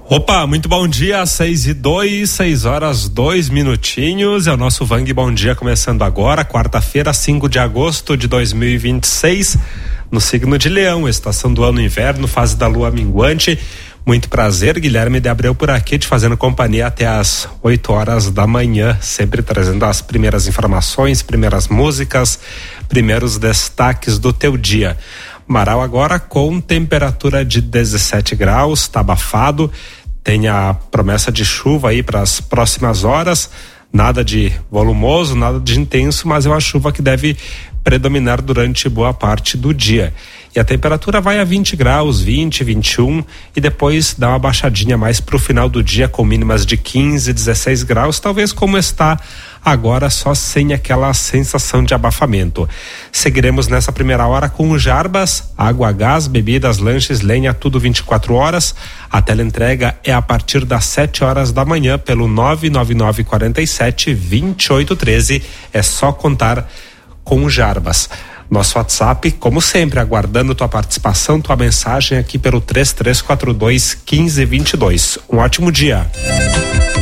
Opa, muito bom dia, 6:02, 6h02. É o nosso Vang Bom Dia começando agora, quarta-feira, 5 de agosto de 2026, no signo de Leão, estação do ano inverno, fase da lua minguante. Muito prazer, Guilherme de Abreu por aqui, te fazendo companhia até às 8h da manhã, sempre trazendo as primeiras informações, primeiras músicas, primeiros destaques do teu dia. Marau agora com temperatura de 17 graus, tá abafado, tem a promessa de chuva aí para as próximas horas, nada de volumoso, nada de intenso, mas é uma chuva que deve predominar durante boa parte do dia. E a temperatura vai a 20 graus, 20, 21 e depois dá uma baixadinha mais pro final do dia com mínimas de 15, 16 graus, talvez como está agora, só sem aquela sensação de abafamento. Seguiremos nessa primeira hora com o Jarbas, água, gás, bebidas, lanches, lenha, tudo 24 horas. A teleentrega é a partir das 7h da manhã pelo 99947-2813. É só contar com o Jarbas. Nosso WhatsApp, como sempre, aguardando tua participação, tua mensagem aqui pelo 3342-1522. Um ótimo dia.